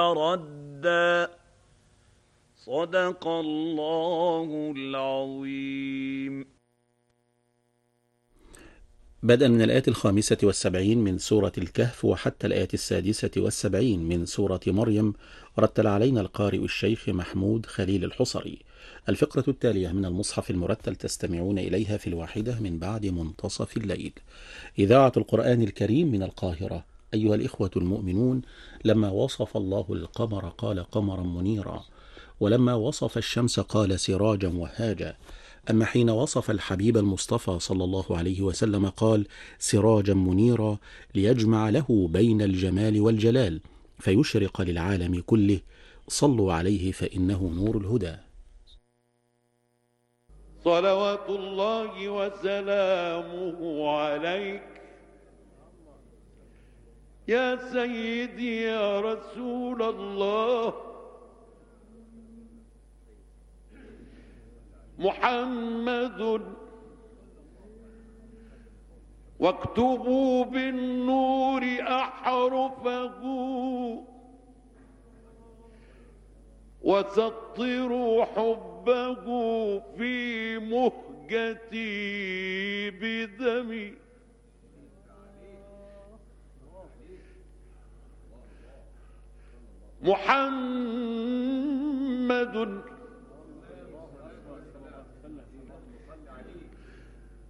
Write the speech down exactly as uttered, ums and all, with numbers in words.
ردا صدق الله العظيم. بدءا من الآية الخامسة والسبعين من سورة الكهف وحتى الآية السادسة والسبعين من سورة مريم، رتل علينا القارئ الشيخ محمود خليل الحصري. الفقرة التالية من المصحف المرتل تستمعون إليها في الواحدة من بعد منتصف الليل. إذاعة القرآن الكريم من القاهرة. أيها الإخوة المؤمنون، لما وصف الله القمر قال قمرا منيرا، ولما وصف الشمس قال سراجا وهاجا، أما حين وصف الحبيب المصطفى صلى الله عليه وسلم قال سراجا منيرا، ليجمع له بين الجمال والجلال فيشرق للعالم كله. صلوا عليه فإنه نور الهدى. صلوات الله وسلامه عليك يا سيدي يا رسول الله. محمد واكتبوا بالنور أحرفه وسطروا حبه في مهجتي بدمي. محمد